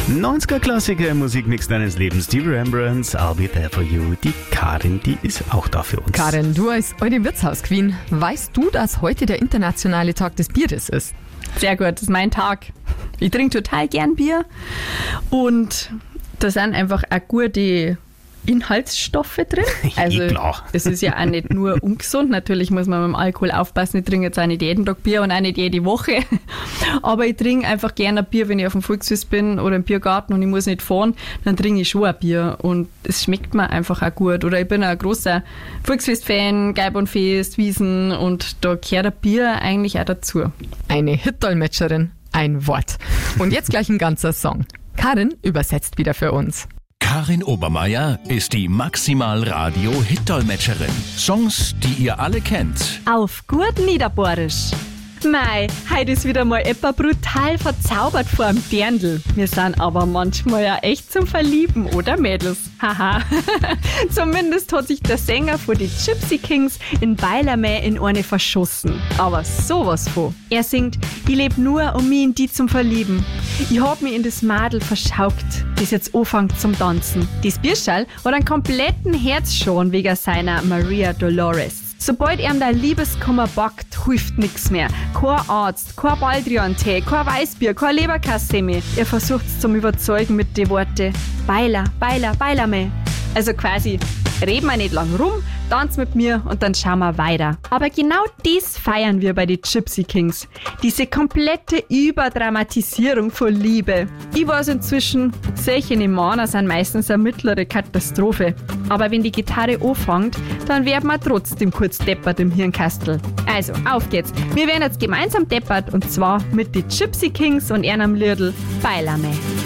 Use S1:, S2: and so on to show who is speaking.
S1: 90er-Klassiker im Musikmix deines Lebens. Die Rembrandts, I'll Be There For You. Die Karin, die ist auch da für uns.
S2: Karin, du als alte Wirtshaus-Queen, weißt du, dass heute der internationale Tag des Bieres ist?
S3: Sehr gut, das ist mein Tag. Ich trinke total gern Bier und da sind einfach auch gute Inhaltsstoffe drin. Also
S1: klar.
S3: es ist ja auch nicht nur ungesund. Natürlich muss man mit dem Alkohol aufpassen. Ich trinke jetzt auch nicht jeden Tag Bier und auch nicht jede Woche. Aber ich trinke einfach gerne ein Bier, wenn ich auf dem Volksfest bin oder im Biergarten und ich muss nicht fahren, dann trinke ich schon ein Bier und es schmeckt mir einfach auch gut. Oder ich bin ein großer Volksfest-Fan, Gaibernfest, Wiesen und da gehört ein Bier eigentlich auch dazu.
S2: Eine Hit-Dolmetscherin, ein Wort. Und jetzt gleich ein ganzer Song. Karin übersetzt wieder für uns.
S4: Karin Obermeier ist die Maximal-Radio-Hit-Dolmetscherin. Songs, die ihr alle kennt.
S3: Auf gut Niederbohrisch. Mei, heute ist wieder mal etwa brutal verzaubert vor dem Dirndl. Wir sind aber manchmal ja echt zum Verlieben, oder Mädels? Haha. Zumindest hat sich der Sänger von den Gypsy Kings in Beilermäh in eine verschossen. Aber sowas von. Er singt, ich leb nur, um mich in die zum Verlieben. Ich hab mich in das Madel verschaukt, das jetzt anfängt zum Tanzen. Das Bierschall hat einen kompletten Herzschaden wegen seiner Maria Dolores. Sobald ihm der Liebeskummer backt, hilft nix mehr. Kein Arzt, kein Baldrian-Tee, kein Weißbier, kein Leberkassemi. Er versucht's zum Überzeugen mit den Worten Beiler, Beiler, Beilermäh. Also quasi, reden wir nicht lang rum, tanz mit mir und dann schauen wir weiter. Aber genau dies feiern wir bei den Gypsy Kings. Diese komplette Überdramatisierung von Liebe. Ich weiß inzwischen, solche Männer sind meistens eine mittlere Katastrophe. Aber wenn die Gitarre anfängt, dann werden wir trotzdem kurz deppert im Hirnkastel. Also, auf geht's. Wir werden jetzt gemeinsam deppert und zwar mit den Gypsy Kings und ihrem Liedl Beilermäh.